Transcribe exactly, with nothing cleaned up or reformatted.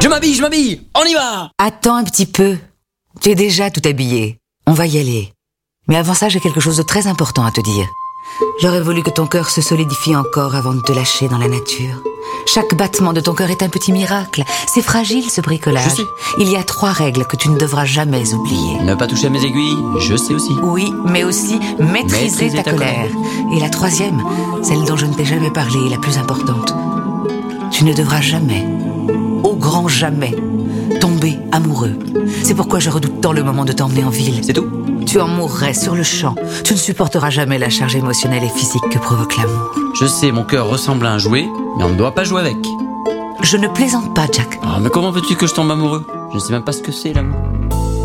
Je m'habille, je m'habille. On y va. Attends un petit peu. Tu es déjà tout habillé. On va y aller. Mais avant ça, j'ai quelque chose de très important à te dire. J'aurais voulu que ton cœur se solidifie encore avant de te lâcher dans la nature. Chaque battement de ton cœur est un petit miracle. C'est fragile, ce bricolage. Je sais. Il y a trois règles que tu ne devras jamais oublier. Ne pas toucher à mes aiguilles, je sais aussi. Oui, mais aussi maîtriser, Maîtriser ta, ta colère. Et la troisième, celle dont je ne t'ai jamais parlé, la plus importante. Tu ne devras jamais, au grand jamais, tomber amoureux. C'est pourquoi je redoute tant le moment de t'emmener en ville. C'est tout? Tu en mourrais sur le champ. Tu ne supporteras jamais la charge émotionnelle et physique que provoque l'amour. Je sais, mon cœur ressemble à un jouet, mais on ne doit pas jouer avec. Je ne plaisante pas, Jack. Ah, mais comment veux-tu que je tombe amoureux? Je ne sais même pas ce que c'est l'amour.